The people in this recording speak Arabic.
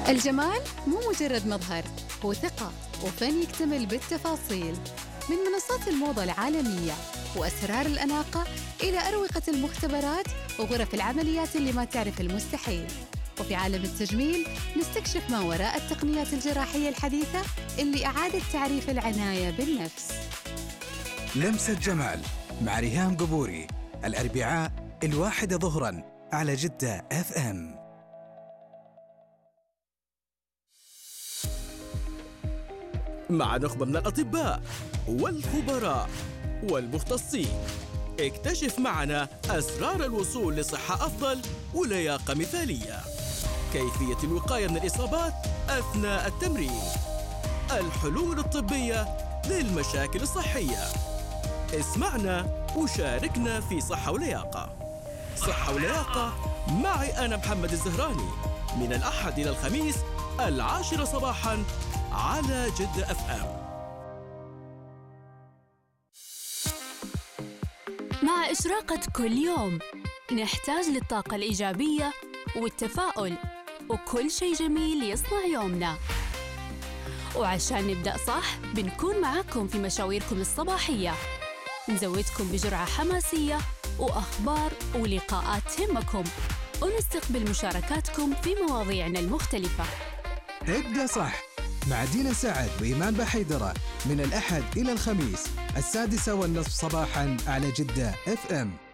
الجمال مو مجرد مظهر، هو ثقة وفن يكتمل بالتفاصيل. من منصات الموضة العالمية وأسرار الأناقة إلى أروقة المختبرات وغرف العمليات اللي ما تعرف المستحيل. وفي عالم التجميل نستكشف ما وراء التقنيات الجراحية الحديثة اللي أعادت تعريف العناية بالنفس. لمسة جمال مع ريهام قبوري، الأربعاء 1 ظهراً على جدة FM. مع نخبة من الأطباء والخبراء والمختصين، اكتشف معنا أسرار الوصول لصحة أفضل ولياقة مثالية، كيفية الوقاية من الإصابات أثناء التمرين، الحلول الطبية للمشاكل الصحية. اسمعنا وشاركنا في صحة ولياقة. صحة ولياقة معي أنا محمد الزهراني، من الأحد إلى الخميس 10 صباحاً على جدة FM. مع إشراقة كل يوم نحتاج للطاقة الإيجابية والتفاؤل، وكل شيء جميل يصنع يومنا. وعشان نبدأ صح بنكون معاكم في مشاويركم الصباحية، نزودكم بجرعة حماسية وأخبار ولقاءات تهمكم، ونستقبل مشاركاتكم في مواضيعنا المختلفة. ابدأ صح مع دينا سعد وإيمان بحيدرة من الأحد إلى الخميس 6:30 صباحاً على جدة FM.